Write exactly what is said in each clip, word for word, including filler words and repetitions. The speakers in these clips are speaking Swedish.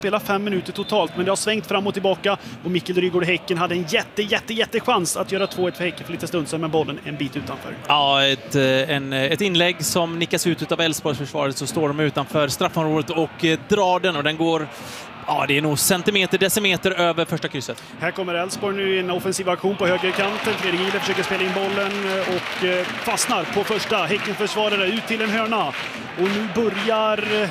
spela fem minuter totalt, men det har svängt fram och tillbaka och Mikkel Rygaard Häcken hade en jätte, jätte, jätte chans att göra två ett för Häcken för lite stund sedan, med bollen en bit utanför. Ja, ett, en, ett inlägg som nickas ut av Elfsborgsförsvaret, så står de utanför straffområdet och eh, drar den, och den går, ja, det är nog centimeter, decimeter över första krysset. Här kommer Elfsborg nu i en offensiv aktion på högerkanten. Fredrik Gide försöker spela in bollen och eh, fastnar på första. Häcken försvarare ut till en hörna, och nu börjar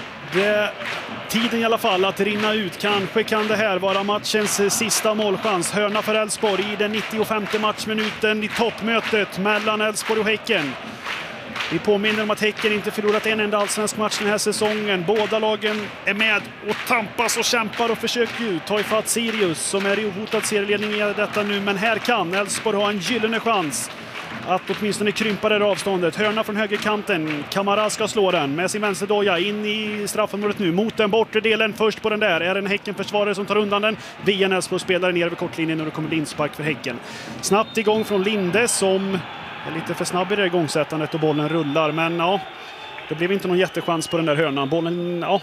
det tiden i alla fall att rinna ut. Kanske kan det här vara matchens sista målchans. Hörna för Elfsborg i den nittiofemte matchminuten i toppmötet mellan Elfsborg och Häcken. Vi påminner om att Häcken inte förlorat en enda allsvensk match den här säsongen. Båda lagen är med och tampas och kämpar och försöker ju ta ifatt Sirius, som är i ohotad serieledning i detta nu. Men här kan Elfsborg ha en gyllene chans att åtminstone krympa det avståndet. Hörna från högerkanten. Kamara ska slå den med sin vänsterdoja in i straffområdet nu. Mot den bortre delen. Först på den där är en Häcken-försvarare som tar undan den. Via en Elfsborg-spelare ner över kortlinjen, och det kommer inspark för Häcken. Snabbt igång från Linde som är lite för snabb i det igångsättandet och bollen rullar. Men ja, det blev inte någon jättechans på den där hörnan. Bollen, ja...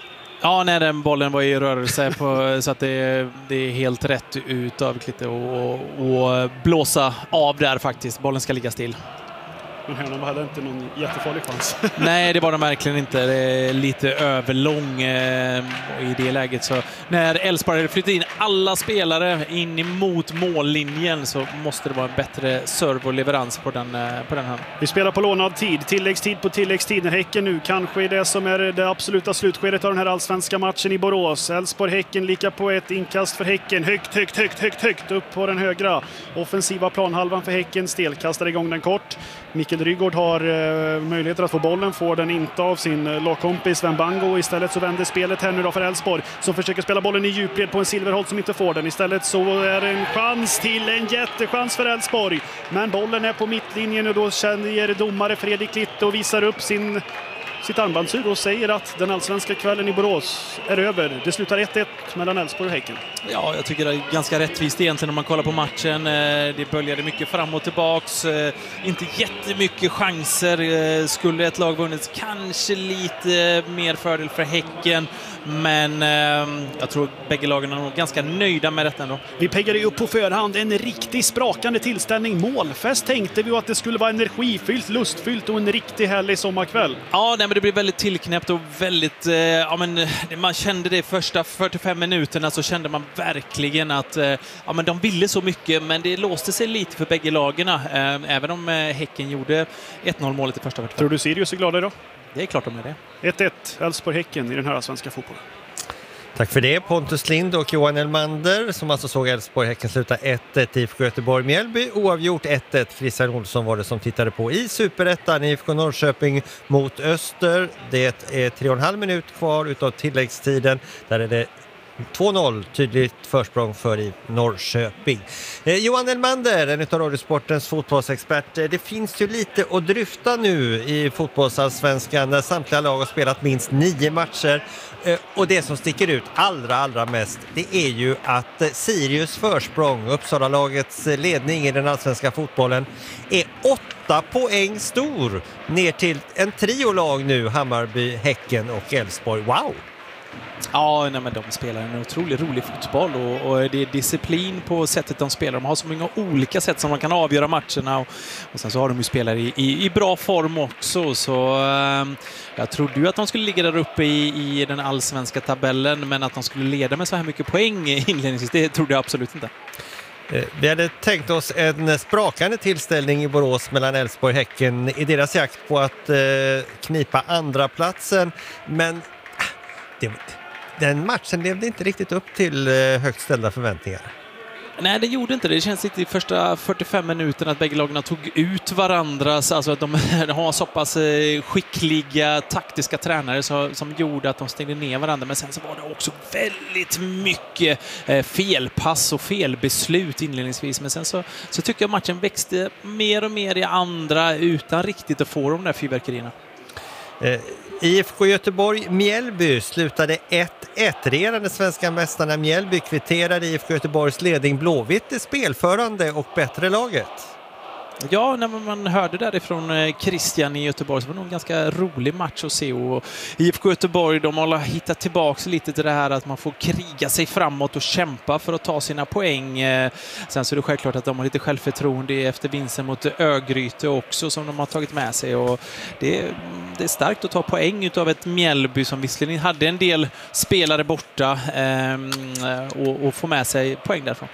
Ja, när den bollen var i rörelse på, så att det, det är helt rätt ut av lite och, och blåsa av där faktiskt. Bollen ska ligga still. Men hörnan hade inte någon jättefarlig chans. Nej, det var de verkligen inte. Det är lite överlång eh, i det läget. Så när Elfsborg flyttar in alla spelare in emot mållinjen, så måste det vara en bättre serve och leverans på den, eh, på den här. Vi spelar på lånad tid. Tilläggstid på tilläggstid. När Häcken nu kanske är det som är det absoluta slutskedet av den här allsvenska matchen i Borås. Elfsborg-Häcken lika på ett inkast för Häcken. Högt, högt, högt, högt, högt upp på den högra. Offensiva planhalvan för Häcken. Stelkastar igång den kort. Mikkel Rygaard har eh, möjligheter att få bollen, får den inte av sin eh, lagkompis Sven Bango. Istället så vänder spelet här nu då för Elfsborg, som försöker spela bollen i djupled på en Silverholt som inte får den. Istället så är det en chans till, en jättechans för Elfsborg. Men bollen är på mittlinjen, och då känner domare Fredrik Litte och visar upp sin sitt armbandsur och säger att den allsvenska kvällen i Borås är över. Det slutar ett ett mellan Elfsborg och Häcken. Ja, jag tycker det är ganska rättvist egentligen om man kollar på matchen. Det böljade mycket fram och tillbaks. Inte jättemycket chanser. Skulle ett lag vunnit kanske lite mer fördel för Häcken. Men jag tror bägge lagen är nog ganska nöjda med detta ändå. Vi peggade ju upp på förhand en riktigt sprakande tillställning. Målfest tänkte vi att det skulle vara energifyllt, lustfyllt och en riktigt härlig sommarkväll. Ja, nej, men det blev väldigt tillknäppt och väldigt... Eh, ja, men, man kände det första fyrtiofem minuterna, så kände man verkligen att eh, ja, men de ville så mycket, men det låste sig lite för bägge lagarna. Eh, även om eh, Häcken gjorde ett noll målet i första fyrtiofem. Tror du Sirius är glada idag? Det är klart de är det. ett ett, Elfsborg-Häcken i den här svenska fotbollen. Tack för det, Pontus Lind och Johan Elmander, som alltså såg Elfsborg-Häcken sluta ett ett. I F K Göteborg-Mjällby oavgjort ett ett. Christian Olsson var det som tittade på i Superettan. I F K Norrköping mot Öster. Det är tre och en halv minut kvar utav tilläggstiden. Där är det två noll, tydligt försprång för i Norrköping. Eh, Johan Elmander, en av Radiosportens fotbollsexpert. Eh, det finns ju lite att dryfta nu i fotbollsallsvenskan, där samtliga lag har spelat minst nio matcher. Eh, och det som sticker ut allra, allra mest, det är ju att eh, Sirius försprång, Uppsala-lagets eh, ledning i den allsvenska fotbollen, är åtta poäng stor ner till en triolag nu, Hammarby, Häcken och Elfsborg. Wow! Ja, nej, men de spelar en otroligt rolig fotboll, och, och det är disciplin på sättet de spelar. De har så många olika sätt som de kan avgöra matcherna, och, och sen så har de ju spelare i, i, i bra form också. Så eh, jag trodde ju att de skulle ligga där uppe i, i den allsvenska tabellen, men att de skulle leda med så här mycket poäng inledningsvis, det trodde jag absolut inte. Vi hade tänkt oss en sprakande tillställning i Borås mellan Elfsborg och Häcken i deras jakt på att eh, knipa andra platsen, men det, den matchen levde inte riktigt upp till eh, högt ställda förväntningar. Nej, det gjorde inte det. Det känns lite i första fyrtiofem minuterna att bägge lagarna tog ut varandra, alltså att de har så pass skickliga taktiska tränare så, som gjorde att de stängde ner varandra. Men sen så var det också väldigt mycket eh, felpass och felbeslut inledningsvis. Men sen så, så tycker jag matchen växte mer och mer i andra utan riktigt att få de där fyrverkerierna. Eh, I F K Göteborg-Mjällby slutade ett ett. Regerande svenska mästarna Mjällby kvitterade I F K Göteborgs ledning. Blåvitt är spelförande och bättre laget. Ja, när man hörde därifrån Christian i Göteborg så var det nog en ganska rolig match att se. Och I F K Göteborg, de har hittat tillbaka lite till det här att man får kriga sig framåt och kämpa för att ta sina poäng. Sen så är det självklart att de har lite självförtroende efter vinsten mot Örgryte också som de har tagit med sig. Och det, är, det är starkt att ta poäng utav ett Mjällby som visserligen hade en del spelare borta eh, och, och få med sig poäng därifrån.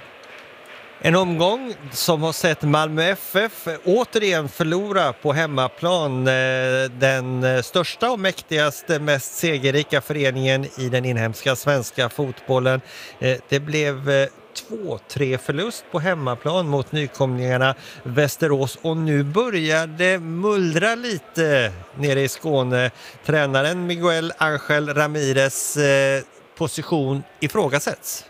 En omgång som har sett Malmö F F återigen förlora på hemmaplan, den största och mäktigaste, mest segerrika föreningen i den inhemska svenska fotbollen. Det blev två tre förlust på hemmaplan mot nykomlingarna Västerås och nu börjar det mullra lite nere i Skåne. Tränaren Miguel Ángel Ramírez position ifrågasätts.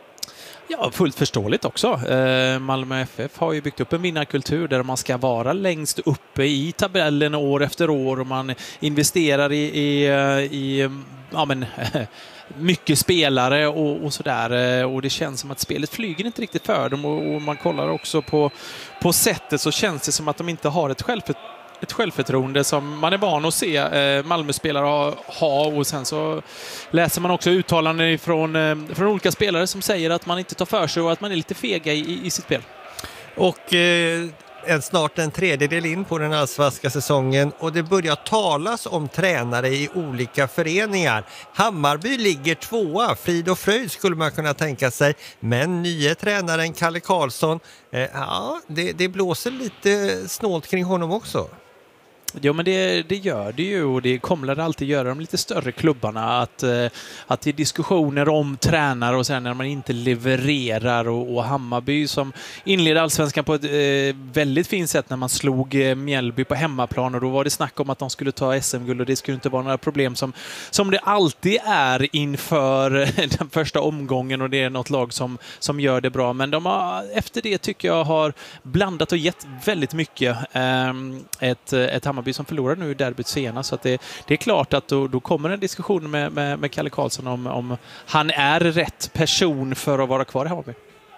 Ja, fullt förståeligt också. Eh, Malmö F F har ju byggt upp en vinnarkultur där man ska vara längst uppe i tabellen år efter år och man investerar i, i, i ja, men, mycket spelare och, och sådär. Och det känns som att spelet flyger inte riktigt för dem och, och man kollar också på, på sättet så känns det som att de inte har ett självförtroende ett självförtroende som man är van att se eh, Malmö-spelare ha, ha och sen så läser man också uttalanden från, eh, från olika spelare som säger att man inte tar för sig och att man är lite fega i, i sitt spel. Och eh, en, snart en tredjedel in på den allsvenska säsongen och det börjar talas om tränare i olika föreningar. Hammarby ligger tvåa, frid och fröjd skulle man kunna tänka sig, men nya tränaren Kalle Karlsson, eh, ja, det, det blåser lite snålt kring honom också. Ja, men det, det gör det ju och det kommer det alltid göra de lite större klubbarna att, att i diskussioner om tränare och sen när man inte levererar och, och Hammarby som inledde allsvenskan på ett eh, väldigt fint sätt när man slog Mjällby på hemmaplan och då var det snack om att de skulle ta S M-guld och det skulle inte vara några problem som, som det alltid är inför den första omgången och det är något lag som, som gör det bra, men de har efter det tycker jag har blandat och gett väldigt mycket eh, ett, ett Hammarby som förlorar nu i derbyt senast. Så att det, det är klart att då, då kommer en diskussion med, med, med Kalle Karlsson om, om han är rätt person för att vara kvar i Hammarby.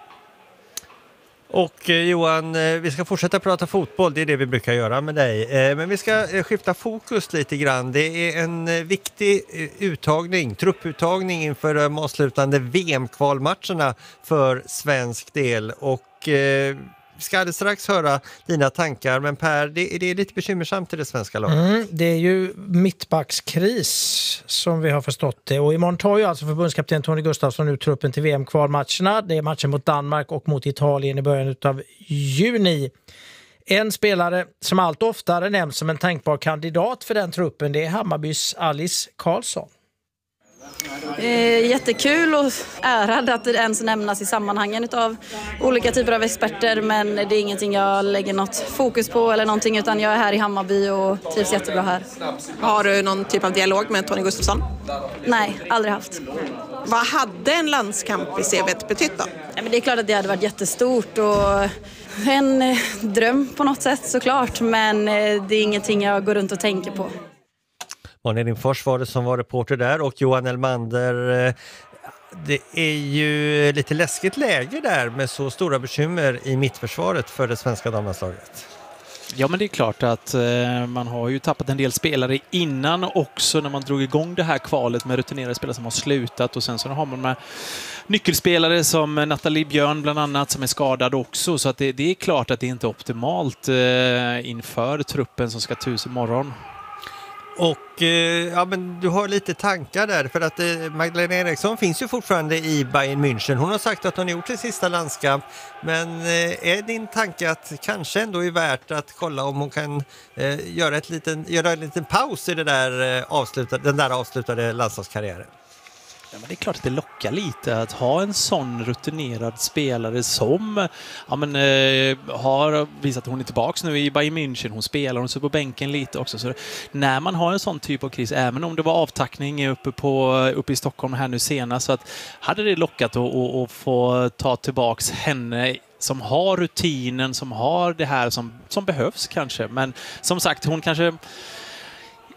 Och eh, Johan, eh, vi ska fortsätta prata fotboll, det är det vi brukar göra med dig. Eh, men vi ska eh, skifta fokus lite grann. Det är en eh, viktig eh, uttagning, trupputtagning inför de avslutande V M-kvalmatcherna för svensk del. Och eh, vi ska alldeles strax höra dina tankar, men Per, det, det är lite bekymmersamt i det svenska laget. Mm, det är ju mittbackskris som vi har förstått det. Och imorgon tar ju alltså förbundskapten Tony Gustafsson ut truppen till V M-kvalmatcherna. Det är matchen mot Danmark och mot Italien i början av juni. En spelare som allt oftare nämns som en tänkbar kandidat för den truppen, det är Hammarbys Alice Karlsson. Eh, jättekul och ärad att det ens nämnas i sammanhangen av olika typer av experter, men det är ingenting jag lägger något fokus på eller någonting, utan jag är här i Hammarby och trivs jättebra här. Har du någon typ av dialog med Tony Gustafsson? Nej, aldrig haft. Vad hade en landskamp i C V:t betytt då? Ja, men det är klart att det hade varit jättestort och en dröm på något sätt såklart, men det är ingenting jag går runt och tänker på. Malin Lindfors var det som var reporter där och Johan Elmander, det är ju lite läskigt läge där med så stora bekymmer i mittförsvaret för det svenska damlandslaget. Ja, men det är klart att eh, man har ju tappat en del spelare innan också när man drog igång det här kvalet med rutinerade spelare som har slutat och sen så har man med nyckelspelare som Nathalie Björn bland annat som är skadad också, så att det, det är klart att det inte är optimalt eh, inför truppen som ska tus imorgon. Och eh, ja, men du har lite tankar där för att eh, Magdalena Eriksson finns ju fortfarande i Bayern München. Hon har sagt att hon har gjort sin sista landskamp, men eh, är din tanke att kanske ändå är värt att kolla om hon kan eh, göra, ett liten, göra en liten paus i det där, eh, avslutade, den där avslutade landslagskarriären? Ja, men det är klart att det lockar lite att ha en sån rutinerad spelare som ja, men, eh, har visat att hon är tillbaka nu i Bayern München. Hon spelar, hon står på bänken lite också. Så när man har en sån typ av kris, även om det var avtackning uppe, på, uppe i Stockholm här nu senast, så att hade det lockat att, att, att få ta tillbaks henne som har rutinen, som har det här som, som behövs kanske. Men som sagt, hon kanske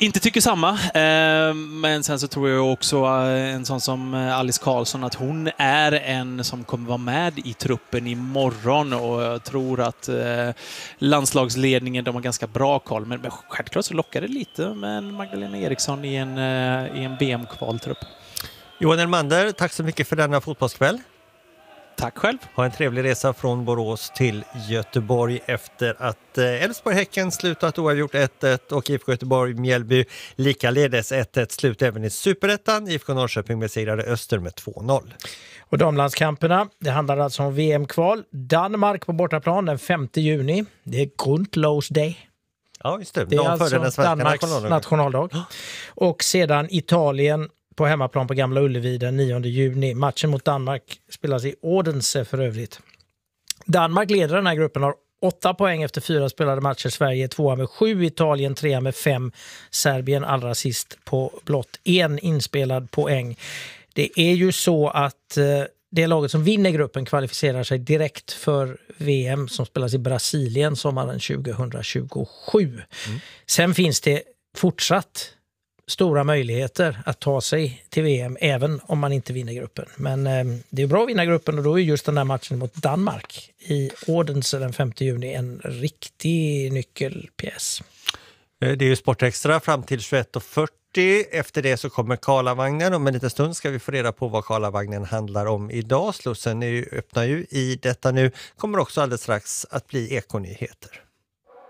inte tycker samma, eh, men sen så tror jag också eh, en sån som Alice Karlsson att hon är en som kommer vara med i truppen imorgon och jag tror att eh, landslagsledningen, de har ganska bra koll, men, men självklart så lockar det lite med Magdalena Eriksson i en, eh, i en B M-kvaltrupp. Johan Elmander, tack så mycket för denna fotbollskväll. Tack själv. Ha en trevlig resa från Borås till Göteborg efter att Elfsborg-Häcken slutat oavgjort ett ett och I F K Göteborg-Mjällby likaledes ett ett slut även i Superettan. I F K Norrköping besegrade Öster med två noll. Och damlandskamperna, det handlar alltså om V M-kval. Danmark på bortaplan den femte juni. Det är Grundlovsdag. Ja, just det. Det är De alltså den svenska Danmarks nationaldagen. nationaldag. Och sedan Italien på hemmaplan på Gamla Ullevi den nionde juni. Matchen mot Danmark spelas i Odense för övrigt. Danmark leder den här gruppen, har åtta poäng efter fyra spelade matcher. Sverige är tvåa med sju, Italien trea med fem. Serbien allra sist på blott en inspelad poäng. Det är ju så att eh, det laget som vinner gruppen kvalificerar sig direkt för V M som spelas i Brasilien sommaren tjugohundratjugosju. Mm. Sen finns det fortsatt stora möjligheter att ta sig till V M även om man inte vinner gruppen. Men eh, det är bra att vinna gruppen och då är just den där matchen mot Danmark i Odense den femte juni en riktig nyckelpjäs. Det är ju Sportextra fram till tjugoett och fyrtio. Efter det så kommer Karlavagnen. Om en liten stund ska vi få reda på vad Karlavagnen handlar om idag. Slussen är ju, öppnar ju i detta nu. Kommer också alldeles strax att bli ekonyheter.